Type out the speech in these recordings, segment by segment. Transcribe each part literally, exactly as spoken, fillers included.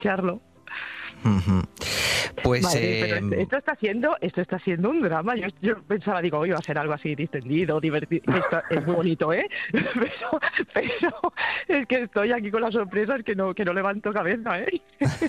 Charlo. Uh-huh. Pues Madre, eh, pero esto está siendo esto está siendo un drama. Yo, yo pensaba, digo, hoy va a ser algo así distendido, divertido. Esto es muy bonito, ¿eh? Pero, pero es que estoy aquí con las sorpresas que no que no levanto cabeza, ¿eh?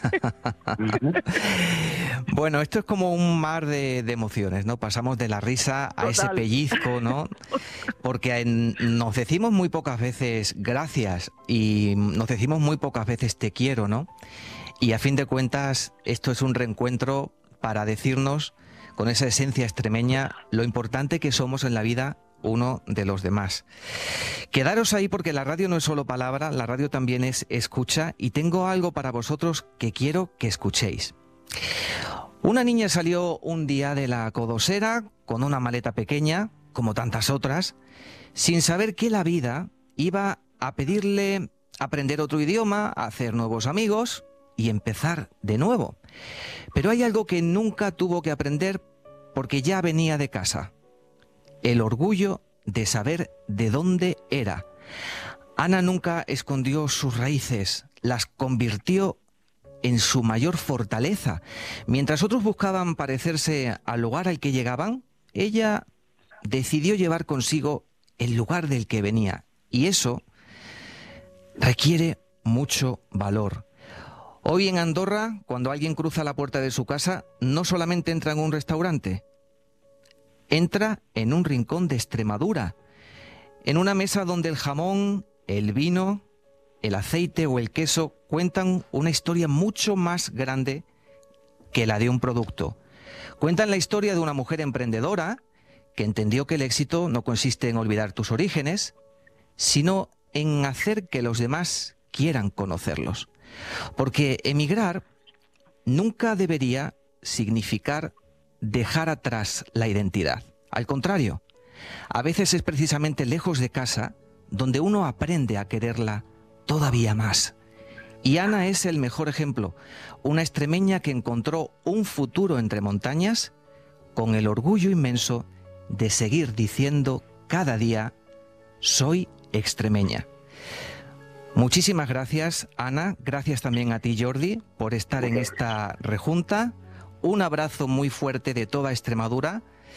bueno, esto es como un mar de, de emociones, ¿no? Pasamos de la risa a ese Total. pellizco, ¿no? Porque en- nos decimos muy pocas veces gracias y nos decimos muy pocas veces te quiero, ¿no? Y a fin de cuentas, esto es un reencuentro para decirnos, con esa esencia extremeña, lo importante que somos en la vida uno de los demás. Quedaros ahí porque la radio no es solo palabra, la radio también es escucha y tengo algo para vosotros que quiero que escuchéis. Una niña salió un día de la codosera con una maleta pequeña, como tantas otras, sin saber que la vida iba a pedirle aprender otro idioma, hacer nuevos amigos y empezar de nuevo. Pero hay algo que nunca tuvo que aprender porque ya venía de casa: el orgullo de saber de dónde era. Ana nunca escondió sus raíces, las convirtió en su mayor fortaleza. Mientras otros buscaban parecerse al lugar al que llegaban, ella decidió llevar consigo el lugar del que venía. Y eso requiere mucho valor. Hoy en Andorra, cuando alguien cruza la puerta de su casa, no solamente entra en un restaurante, entra en un rincón de Extremadura, en una mesa donde el jamón, el vino, el aceite o el queso cuentan una historia mucho más grande que la de un producto. Cuentan la historia de una mujer emprendedora que entendió que el éxito no consiste en olvidar tus orígenes, sino en hacer que los demás quieran conocerlos. Porque emigrar nunca debería significar dejar atrás la identidad. Al contrario, a veces es precisamente lejos de casa donde uno aprende a quererla todavía más. Y Ana es el mejor ejemplo, una extremeña que encontró un futuro entre montañas con el orgullo inmenso de seguir diciendo cada día: soy extremeña. Muchísimas gracias, Ana. Gracias también a ti, Jordi, por estar en esta rejunta. Un abrazo muy fuerte de toda Extremadura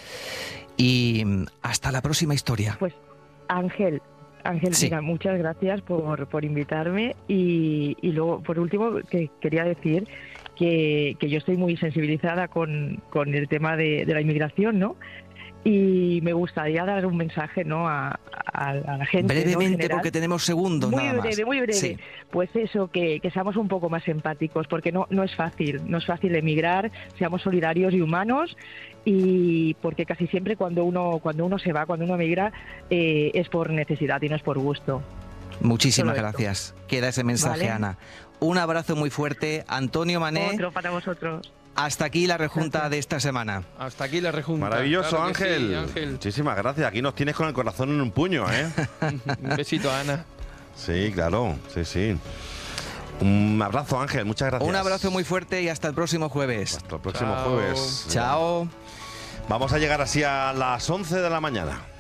y hasta la próxima historia. Pues Ángel, Ángel, Sí. mira, muchas gracias por, por invitarme y, y luego, por último, que quería decir que, que yo estoy muy sensibilizada con, con el tema de, de la inmigración, ¿no? Y me gustaría dar un mensaje, ¿no?, a, a, a la gente, ¿no?, en Brevemente, general. porque tenemos segundos Muy nada más. breve, muy breve. Sí. Pues eso, que, que seamos un poco más empáticos, porque no, no es fácil, no es fácil emigrar, seamos solidarios y humanos, y porque casi siempre cuando uno cuando uno se va, cuando uno emigra, eh, es por necesidad y no es por gusto. Muchísimas Solo esto. gracias. Queda ese mensaje, Vale. Ana. Un abrazo muy fuerte. Antonio Mané, Otro para vosotros. hasta aquí la rejunta Gracias. de esta semana. Hasta aquí la rejunta. Maravilloso, Claro que Ángel. sí, Ángel. Muchísimas gracias. Aquí nos tienes con el corazón en un puño, ¿eh? Un besito a Ana. Sí, claro. Sí, sí. Un abrazo, Ángel. Muchas gracias. Un abrazo muy fuerte y hasta el próximo jueves. Hasta el próximo Chao. jueves. Chao. Vamos a llegar así a las once de la mañana.